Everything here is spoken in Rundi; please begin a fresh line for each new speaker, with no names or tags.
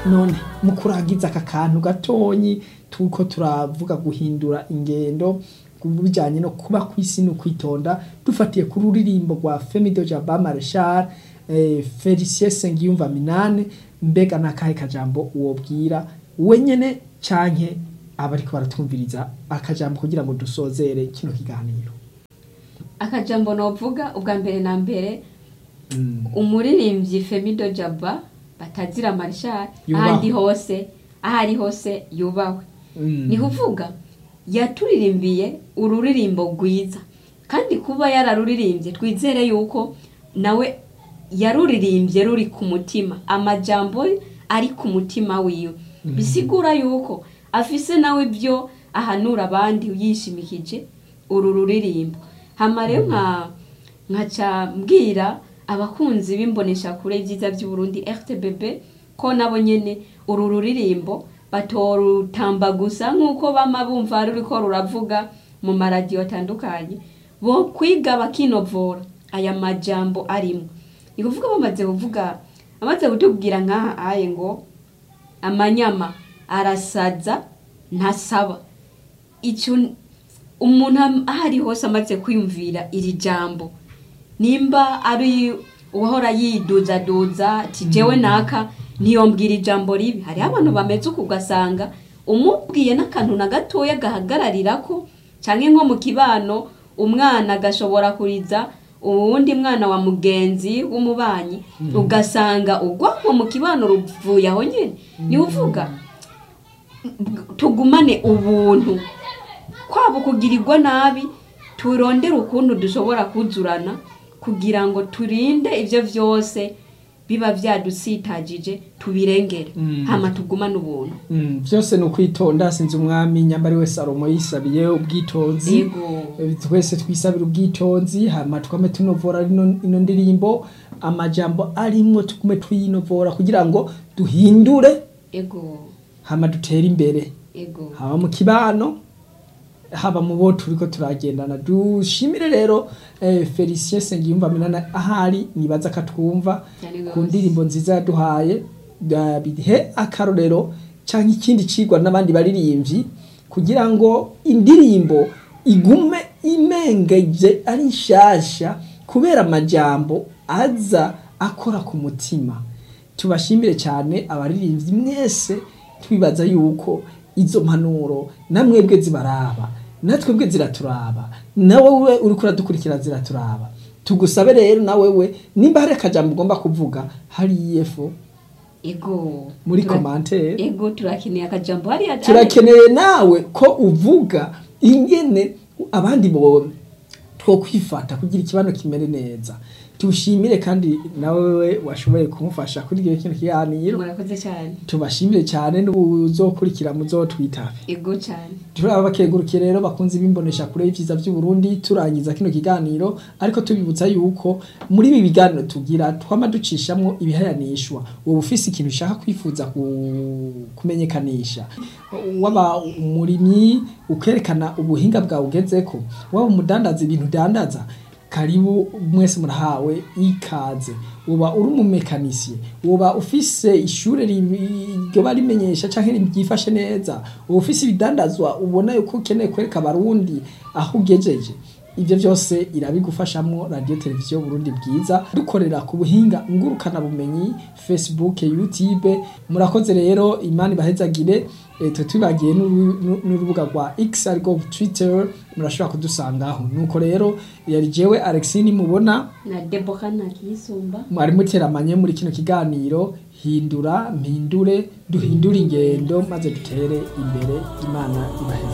none mu kuragiza aka kantu gatonyi tuko turavuga guhindura ingendo kubijanye no kuba kwisi no kwitonda dufatiye ku ruririmbo rwa Femido Jaba Marshal Felicien Sengiyumva Minane, mbega nakahe kajambo wobwira wenyene canke abariko baratumviriza akajambo kugira ngo dusozere kino kiganiro?
Akajambo novuga ubwa mbere na mbere umuririmbyi Femido Jaba Batazira Marshal ahari hose yubawe. Ni kuvuga yaturirimbiye ururirimbo rwiza, kandi kuba yararuririmbye twizere yuko nawe yaruririmbye ruri ku mutima, amajambo ari ku mutima wiwe, bisigura yuko afise nawe byo ahanura abandi yishimikije uru ruririmbo. Hama rero nkaca mbwira abakunzi bimbonesha kure byiza by'u Burundi RTBB ko nabo nyene uru ruririmbo batorutamba gusa nkuko bama bumva ruriko ruravuga mu maradiyo atandukanye, bo kwiga bakinovora aya majambo arimo. Ni kuvuga amaze kutubwira nka aye ngo amanyama arasaza ntasaba. Icyo umuntu ahari hose amaze kwiyumvira iri jambo, nimba ari uhora yiduza tijewe naka niyombwira ijambo ribi, hari abantu bameze uko ugasanga umubwiye n'akantu na gatoya gahagararira ko, canke nko mu kibano umwana gashobora kuriza uwundi mwana wa mugenzi w'umubanyi, ugasanga ugwa mu kibano ruvuye aho nyene. Ni uvuga tugumane ubuntu, kwabo kugirirwa nabi turondera ukuntu dushobora kuzurana kugira ngo turinde ivyo vyose biba vyadusitagije tubirengere. Hama tugumane ubuntu.
Vyose no kwitonda. Sinzi umwami nyambari we Salomo yisabiye ubwitonzi, twese twisabira ubwitonzi. Hama twame tunovora ino ndirimbo, amajambo arimwo tukume twinovora kugira ngo duhindure, hama dutere imbere, haba mu kibano, haba mu bo turiko turagendana. Dushimire rero Felicien Sengiyumva Minane ahari nibaza katwumva ku ndirimbo nziza yaduhaye, bihe akarorero canke ikindi cigwa n'abandi baririmbyi kugira ngo indirimbo igume imengeje ari nshasha kubera amajambo aza akora ku mutima. Tubashimire cyane abaririmbyi mwese, twibaza yuko izo mpanuro namwebwe zibaraba, natwebwe ziraturaba, nawe uri kuradukurikira ziraturaba. Tugusabe rero nawewe nimba hari akajambo ugomba kuvuga hari yefo muri commentaire,
turakeneye akajambo hari
turakeneye nawe ko uvuga ingene abandi bo two kwifata kugira ikibano kimere neza. Tushimire kandi nawe washoboye kumufasha kuri iyo kintu kiganiro.
Murakoze cyane.
Tubashimire cyane n'uzokurikira muzotwitabe.
Cyane.
Turaba bakegurukiye rero bakunze bimbonesha kure y'ivyiza by'u Burundi, turangiza kino kiganiro ariko tubibutsa yuko muri ibi biganiro tugira twama ducishamwo ibihayanishwa. Wowe ufise ikintu ushaka kwifuza kumenyekanisha, waba umurimyi ukerekana ubuhinga bwawe ugezeko, waba umudandaza ibintu dandaza, karibu mwese murahawe ikaze. Uba uri umumekanisiye, uba ufise ishure ryo barimenyesha canke ryifashe neza, uba ufise ibidandazwa ubona yuko ukeneye kwereka abarundi aho ugejeje, ivyo byose irabigufashamwo Radio Televiziyo Burundi Bwiza, dukorera ku buhinga ngurukana bumenyi Facebook, YouTube. Murakoze rero, Imana ibahezagire. Tubagiye n'urubuga rwa X ariko Twitter murashobora kudusangaho. Nuko rero yari jewe Alexine mubona
na Deborah Nakisumba,
mwari muteramanye muri kino kiganiro hindura mpindure, duhindure ingendo maze dutere imbere. Imana ibaheze.